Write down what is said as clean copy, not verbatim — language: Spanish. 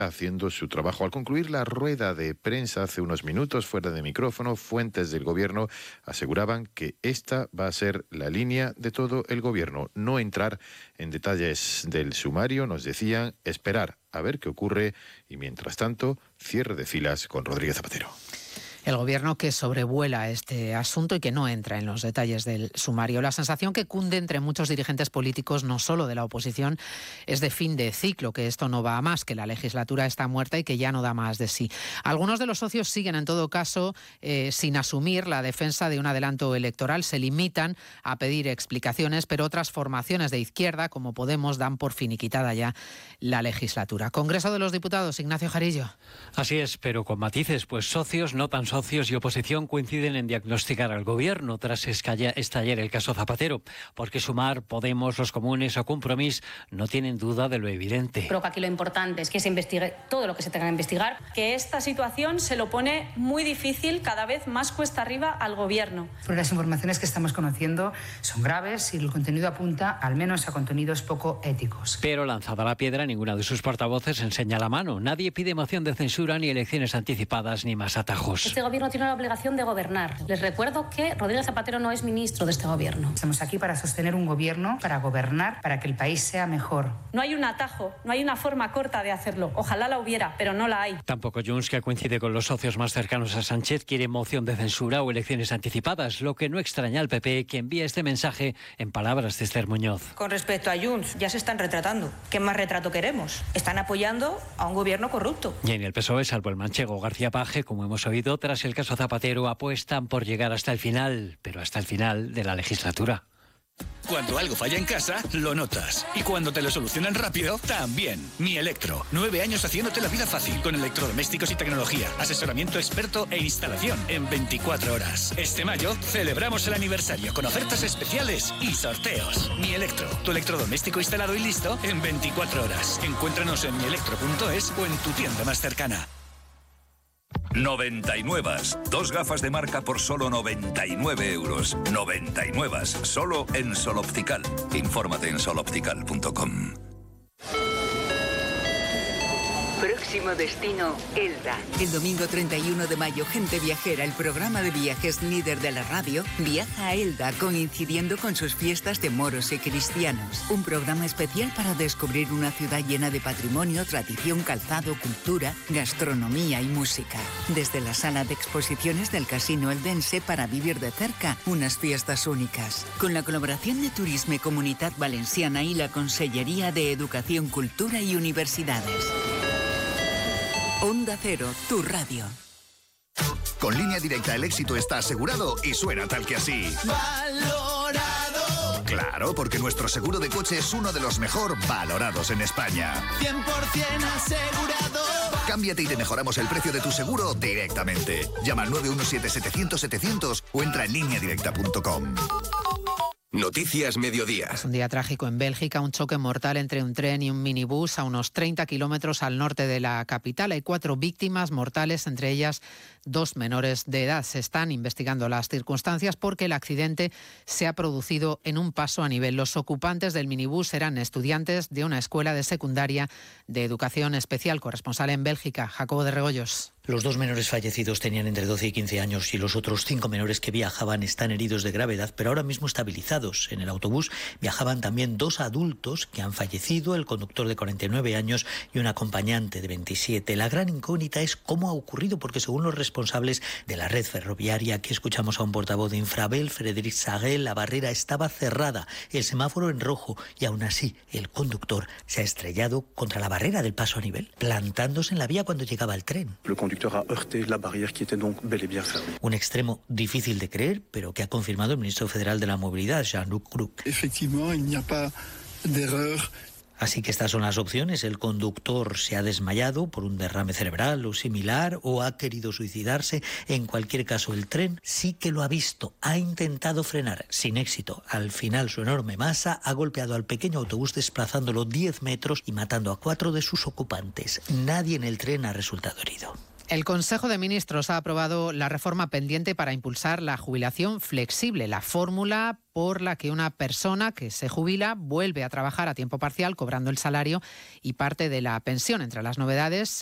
haciendo su trabajo. Al concluir la rueda de prensa hace unos minutos, fuera de micrófono, fuentes del Gobierno aseguraban que esta va a ser la línea de todo el Gobierno. No entrar en detalles del sumario, nos decían, esperar a ver qué ocurre y, mientras tanto, cierre de filas con Rodríguez Zapatero. El Gobierno que sobrevuela este asunto y que no entra en los detalles del sumario. La sensación que cunde entre muchos dirigentes políticos, no solo de la oposición, es de fin de ciclo, que esto no va a más, que la legislatura está muerta y que ya no da más de sí. Algunos de los socios siguen, en todo caso, sin asumir la defensa de un adelanto electoral, se limitan a pedir explicaciones, pero otras formaciones de izquierda, como Podemos, dan por finiquitada ya la legislatura. Congreso de los Diputados, Ignacio Jarillo. Así es, pero con matices, pues socios, no tan socios y oposición coinciden en diagnosticar al Gobierno tras estallar el caso Zapatero, porque Sumar, Podemos, los Comunes o Compromís no tienen duda de lo evidente. Creo que aquí lo importante es que se investigue todo lo que se tenga que investigar, que esta situación se lo pone muy difícil, cada vez más cuesta arriba al Gobierno. Porque las informaciones que estamos conociendo son graves y el contenido apunta al menos a contenidos poco éticos. Pero lanzada la piedra, ninguna de sus portavoces enseña la mano. Nadie pide moción de censura, ni elecciones anticipadas, ni más atajos. Este Gobierno tiene la obligación de gobernar. Les recuerdo que Rodríguez Zapatero no es ministro de este Gobierno. Estamos aquí para sostener un Gobierno, para gobernar, para que el país sea mejor. No hay un atajo, no hay una forma corta de hacerlo. Ojalá la hubiera, pero no la hay. Tampoco Junts, que coincide con los socios más cercanos a Sánchez, quiere moción de censura o elecciones anticipadas, lo que no extraña al PP, que envía este mensaje en palabras de Esther Muñoz. Con respecto a Junts, ya se están retratando. ¿Qué más retrato queremos? Están apoyando a un Gobierno corrupto. Y en el PSOE, salvo el manchego García Page, como hemos oído, tras el caso Zapatero, apuestan por llegar hasta el final, pero hasta el final de la legislatura. Cuando algo falla en casa, lo notas. Y cuando te lo solucionan rápido, también. Mi Electro. 9 años haciéndote la vida fácil con electrodomésticos y tecnología, asesoramiento experto e instalación en 24 horas. Este mayo celebramos el aniversario con ofertas especiales y sorteos. Mi Electro. Tu electrodoméstico instalado y listo en 24 horas. Encuéntranos en mielectro.es o en tu tienda más cercana. 99. 2 gafas de marca por solo 99 euros. 99. Solo en Sol Optical. Infórmate en soloptical.com. Próximo destino, Elda. El domingo 31 de mayo, Gente Viajera, el programa de viajes líder de la radio, viaja a Elda coincidiendo con sus fiestas de moros y cristianos. Un programa especial para descubrir una ciudad llena de patrimonio, tradición, calzado, cultura, gastronomía y música. Desde la sala de exposiciones del Casino Eldense para vivir de cerca unas fiestas únicas. Con la colaboración de Turisme Comunitat Valenciana y la Consellería de Educación, Cultura y Universidades. Onda Cero, tu radio. Con Línea Directa el éxito está asegurado y suena tal que así. ¡Valorado! Claro, porque nuestro seguro de coche es uno de los mejor valorados en España. 100% asegurado. Cámbiate y te mejoramos el precio de tu seguro directamente. Llama al 917-700-700 o entra en lineadirecta.com. Noticias Mediodía. Es un día trágico en Bélgica, un choque mortal entre un tren y un minibús a unos 30 kilómetros al norte de la capital. Hay 4 víctimas mortales, entre ellas 2 menores de edad. Se están investigando las circunstancias porque el accidente se ha producido en un paso a nivel. Los ocupantes del minibús eran estudiantes de una escuela de secundaria de educación especial. Corresponsal en Bélgica, Jacobo de Regoyos. Los 2 menores fallecidos tenían entre 12 y 15 años y los otros 5 menores que viajaban están heridos de gravedad, pero ahora mismo estabilizados. En el autobús viajaban también 2 adultos que han fallecido, el conductor de 49 años y un acompañante de 27. La gran incógnita es cómo ha ocurrido, porque según los responsables de la red ferroviaria, aquí escuchamos a un portavoz de Infrabel, Frédéric Saguel, la barrera estaba cerrada, el semáforo en rojo y aún así el conductor se ha estrellado contra la barrera del paso a nivel, plantándose en la vía cuando llegaba el tren. Un extremo difícil de creer, pero que ha confirmado el ministro federal de la Movilidad, Jean-Luc Cruc. Así que estas son las opciones. El conductor se ha desmayado por un derrame cerebral o similar, o ha querido suicidarse. En cualquier caso, el tren sí que lo ha visto. Ha intentado frenar sin éxito. Al final, su enorme masa ha golpeado al pequeño autobús, desplazándolo 10 metros y matando a 4 de sus ocupantes. Nadie en el tren ha resultado herido. El Consejo de Ministros ha aprobado la reforma pendiente para impulsar la jubilación flexible. La fórmula por la que una persona que se jubila vuelve a trabajar a tiempo parcial cobrando el salario y parte de la pensión. Entre las novedades,